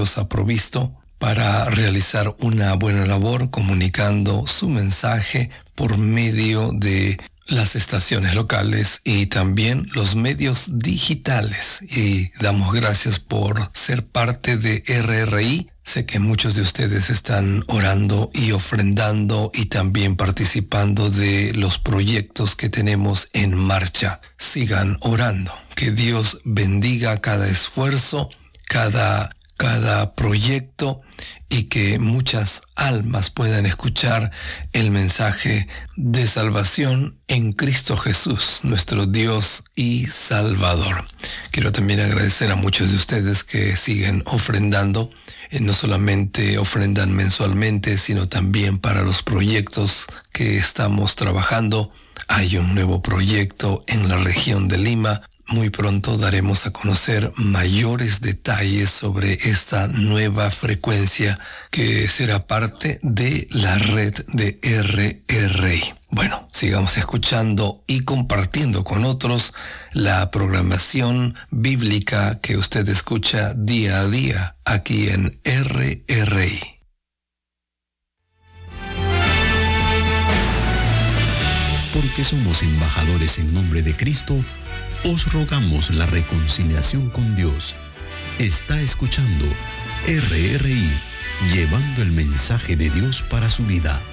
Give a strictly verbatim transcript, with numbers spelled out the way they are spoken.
Dios ha provisto para realizar una buena labor comunicando su mensaje por medio de las estaciones locales y también los medios digitales. Y damos gracias por ser parte de R R I. Sé que muchos de ustedes están orando y ofrendando y también participando de los proyectos que tenemos en marcha. Sigan orando. Que Dios bendiga cada esfuerzo, cada, cada proyecto, y que muchas almas puedan escuchar el mensaje de salvación en Cristo Jesús, nuestro Dios y Salvador. Quiero también agradecer a muchos de ustedes que siguen ofrendando. Eh, no solamente ofrendan mensualmente, sino también para los proyectos que estamos trabajando. Hay un nuevo proyecto en la región de Lima. Muy pronto daremos a conocer mayores detalles sobre esta nueva frecuencia que será parte de la red de R R I. Bueno, sigamos escuchando y compartiendo con otros la programación bíblica que usted escucha día a día aquí en R R I. Porque somos embajadores en nombre de Cristo, os rogamos la reconciliación con Dios. Está escuchando R R I, llevando el mensaje de Dios para su vida.